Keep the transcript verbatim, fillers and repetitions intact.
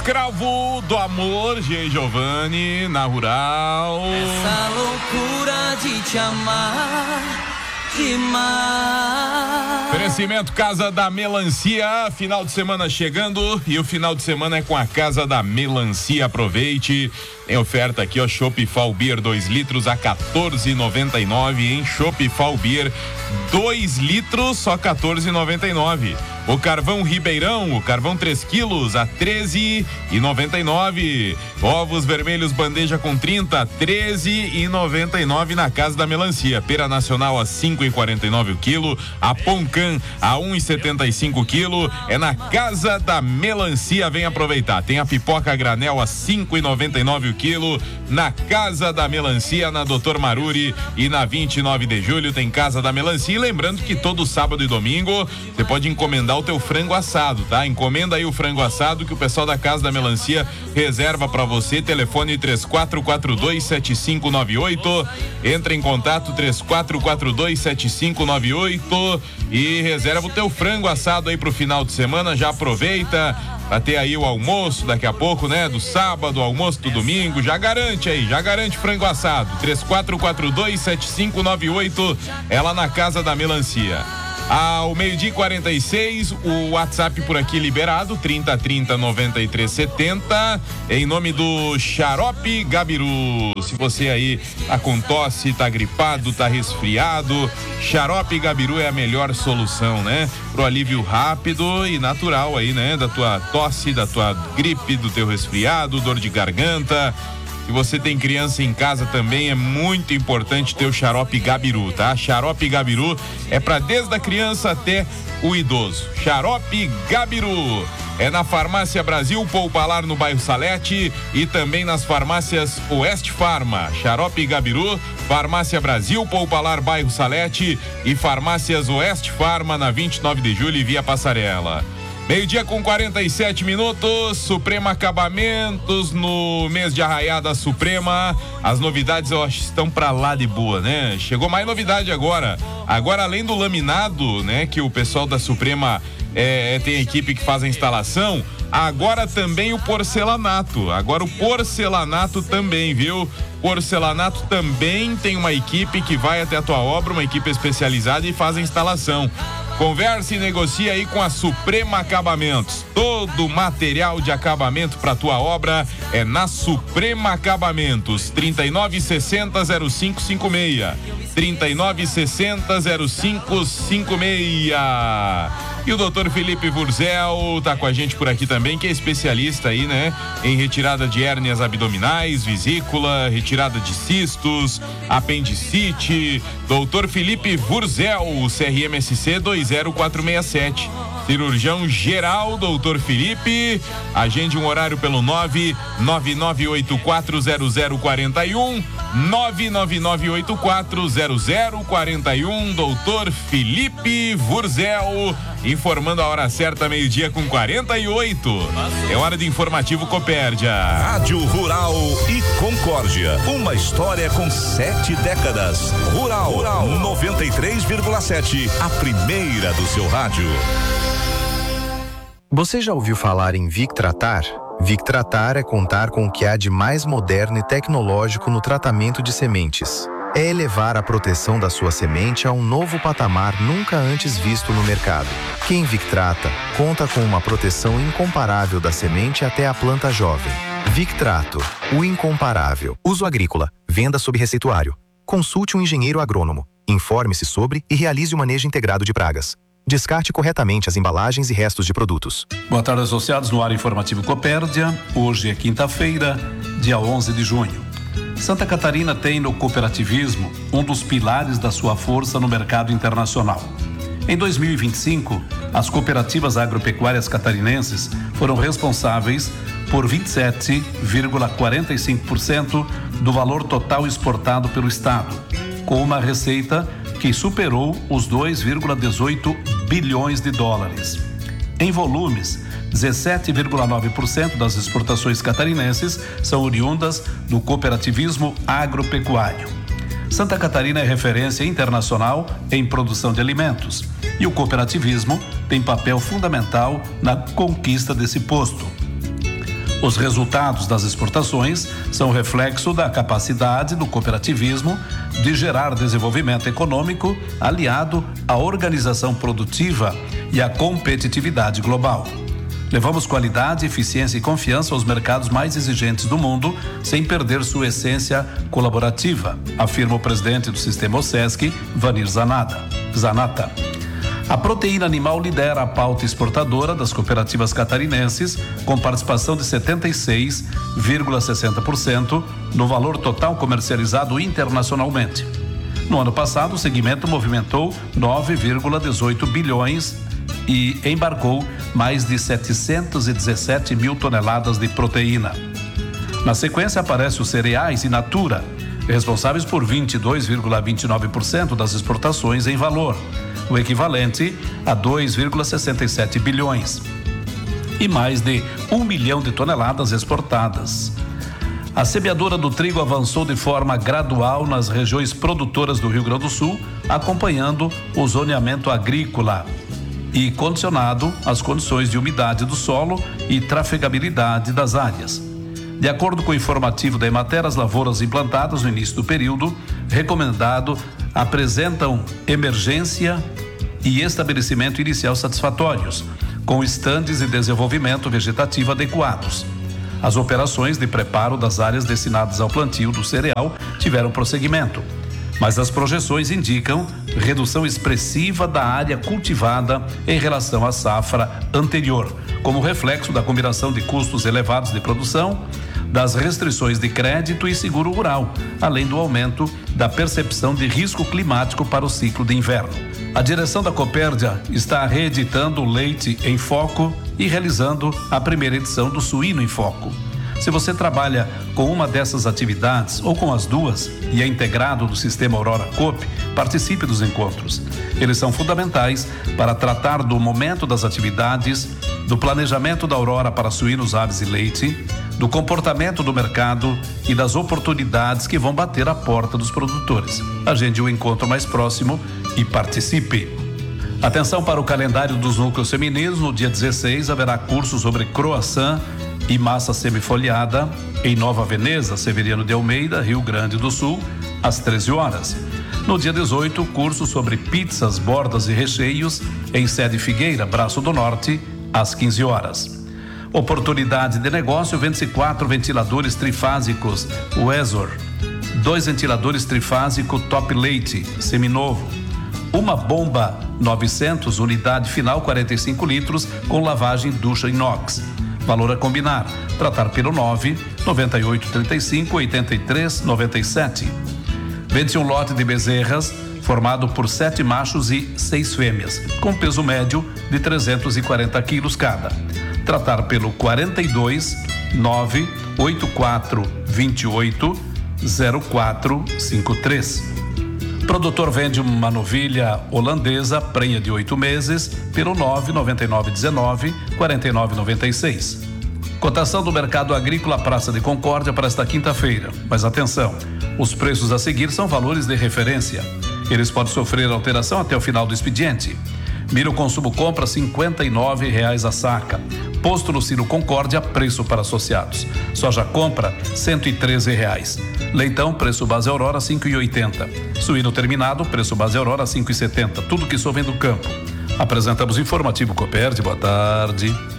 Escravo do Amor, G. Giovanni, na Rural. Essa loucura de te amar demais. Oferecimento Casa da Melancia, final de semana chegando e o final de semana é com a Casa da Melancia. Aproveite, tem oferta aqui, ó, Chopp Fall Beer dois litros a quatorze e noventa e nove, hein? Chopp Fall Beer dois litros só quatorze e noventa e nove. O carvão Ribeirão, o carvão três quilos a treze e noventa e nove. Ovos vermelhos bandeja com trinta, treze e noventa e nove na Casa da Melancia. Pera nacional a cinco e quarenta e nove o quilo, a Poncan a um e setenta e cinco o quilo. É na Casa da Melancia, vem aproveitar. Tem a pipoca granel a cinco e noventa e nove o quilo, na Casa da Melancia, na Doutor Maruri e na vinte e nove de julho tem Casa da Melancia. E lembrando que todo sábado e domingo você pode encomendar o teu frango assado, tá? Encomenda aí o frango assado que o pessoal da Casa da Melancia reserva pra você. Telefone três quatro quatro dois sete cinco nove oito. Entra em contato três quatro quatro dois sete cinco nove oito e reserva o teu frango assado aí pro final de semana. Já aproveita pra ter aí o almoço daqui a pouco, né? Do sábado, almoço do domingo. Já garante aí, já garante frango assado. três quatro quatro dois sete cinco nove oito. É lá na Casa da Melancia. Ao meio-dia e quarenta e seis, o WhatsApp por aqui liberado, trinta trinta noventa e três setenta, em nome do Xarope Gabiru. Se você aí tá com tosse, tá gripado, tá resfriado, Xarope Gabiru é a melhor solução, né? Pro alívio rápido e natural aí, né? Da tua tosse, da tua gripe, do teu resfriado, dor de garganta. Se você tem criança em casa também, é muito importante ter o Xarope Gabiru, tá? Xarope Gabiru é para desde a criança até o idoso. Xarope Gabiru é na Farmácia Brasil, Poupalar no bairro Salete e também nas farmácias Oeste Farma. Xarope Gabiru, Farmácia Brasil, Poupalar, bairro Salete e farmácias Oeste Farma na vinte e nove de julho e Via Passarela. Meio-dia com quarenta e sete minutos, Suprema Acabamentos no mês de Arraiada Suprema. As novidades eu acho que estão pra lá de boa, né? Chegou mais novidade agora. Agora, além do laminado, né? Que o pessoal da Suprema é, tem equipe que faz a instalação. Agora também o porcelanato. Agora o porcelanato também, viu? Porcelanato também tem uma equipe que vai até a tua obra, uma equipe especializada e faz a instalação. Converse e negocie aí com a Suprema Acabamentos. Todo material de acabamento para tua obra é na Suprema Acabamentos. trinta e nove sessenta zero cinco cinco seis. trinta e nove sessenta zero cinco cinco seis. E o doutor Felipe Wurzel tá com a gente por aqui também, que é especialista aí, né? Em retirada de hérnias abdominais, vesícula, retirada de cistos, apendicite. doutor Felipe Wurzel, C R M S C dois zero quatro seis sete. Cirurgião geral, doutor Felipe. Agende um horário pelo nove nove nove oito quatro zero zero quatro um. nove nove nove oito quatro zero zero quatro um. doutor Felipe Wurzel, informando a hora certa, meio-dia com quarenta e oito. É hora de informativo Copérdia. Rádio Rural e Concórdia. Uma história com sete décadas. Rural, Rural noventa e três vírgula sete. A primeira do seu rádio. Você já ouviu falar em Victratar? Victratar é contar com o que há de mais moderno e tecnológico no tratamento de sementes. É elevar a proteção da sua semente a um novo patamar nunca antes visto no mercado. Quem Victrata conta com uma proteção incomparável da semente até a planta jovem. Victrato, o incomparável. Uso agrícola, venda sob receituário. Consulte um engenheiro agrônomo. Informe-se sobre e realize o manejo integrado de pragas. Descarte corretamente as embalagens e restos de produtos. Boa tarde, associados no Ar Informativo Copérdia. Hoje é quinta-feira, dia onze de junho. Santa Catarina tem no cooperativismo um dos pilares da sua força no mercado internacional. Em dois mil e vinte e cinco, as cooperativas agropecuárias catarinenses foram responsáveis por vinte e sete vírgula quarenta e cinco por cento do valor total exportado pelo Estado, com uma receita que superou os dois vírgula dezoito bilhões de dólares. Em volumes, dezessete vírgula nove por cento das exportações catarinenses são oriundas do cooperativismo agropecuário. Santa Catarina é referência internacional em produção de alimentos e o cooperativismo tem papel fundamental na conquista desse posto. Os resultados das exportações são reflexo da capacidade do cooperativismo de gerar desenvolvimento econômico aliado à organização produtiva e à competitividade global. Levamos qualidade, eficiência e confiança aos mercados mais exigentes do mundo, sem perder sua essência colaborativa, afirma o presidente do Sistema OSESC, Vanir Zanata. Zanata. A proteína animal lidera a pauta exportadora das cooperativas catarinenses, com participação de setenta e seis vírgula sessenta por cento no valor total comercializado internacionalmente. No ano passado, o segmento movimentou nove vírgula dezoito bilhões e embarcou mais de setecentos e dezessete mil toneladas de proteína. Na sequência, aparecem os cereais e natura, responsáveis por vinte e dois vírgula vinte e nove por cento das exportações em valor, o equivalente a dois vírgula sessenta e sete bilhões, e mais de um milhão de toneladas exportadas. A semeadura do trigo avançou de forma gradual nas regiões produtoras do Rio Grande do Sul, acompanhando o zoneamento agrícola e condicionado às condições de umidade do solo e trafegabilidade das áreas. De acordo com o informativo da Emater, as lavouras implantadas no início do período recomendado apresentam emergência e estabelecimento inicial satisfatórios, com estandes de desenvolvimento vegetativo adequados. As operações de preparo das áreas destinadas ao plantio do cereal tiveram prosseguimento, mas as projeções indicam redução expressiva da área cultivada em relação à safra anterior, como reflexo da combinação de custos elevados de produção, das restrições de crédito e seguro rural, além do aumento da percepção de risco climático para o ciclo de inverno. A direção da Copérdia está reeditando o Leite em Foco e realizando a primeira edição do Suíno em Foco. Se você trabalha com uma dessas atividades ou com as duas e é integrado do Sistema Aurora Coop, participe dos encontros. Eles são fundamentais para tratar do momento das atividades, do planejamento da Aurora para suínos, aves e leite, do comportamento do mercado e das oportunidades que vão bater à porta dos produtores. Agende o encontro mais próximo e participe. Atenção para o calendário dos núcleos femininos. No dia dezesseis haverá curso sobre croissant e massa semifolhada em Nova Veneza, Severiano de Almeida, Rio Grande do Sul, às treze horas. No dia dezoito, curso sobre pizzas, bordas e recheios em Sede Figueira, Braço do Norte, às quinze horas. Oportunidade de negócio: vende-se quatro ventiladores trifásicos Wesor, dois ventiladores trifásico Top Leite seminovo, uma bomba novecentos, unidade final quarenta e cinco litros com lavagem ducha inox. Valor a combinar. Tratar pelo nove noventa e oito trinta e cinco oitenta e três noventa e sete. Vende-se um lote de bezerras formado por sete machos e seis fêmeas, com peso médio de trezentos e quarenta quilos cada. Tratar pelo quarenta e dois nove oito quatro dois oito zero quatro cinco três. Produtor vende uma novilha holandesa prenha de oito meses pelo nove noventa e nove dezenove quarenta e nove noventa e seis. Cotação do mercado agrícola Praça de Concórdia para esta quinta-feira. Mas atenção, os preços a seguir são valores de referência. Eles podem sofrer alteração até o final do expediente. Milho consumo compra cinquenta e nove reais a saca. Posto no Silo Concórdia, preço para associados. Soja compra cento e treze reais. Leitão, preço base Aurora cinco e oitenta. Suíno terminado, preço base Aurora cinco e setenta. Tudo que só vem do campo. Apresentamos informativo Copérdia. Boa tarde.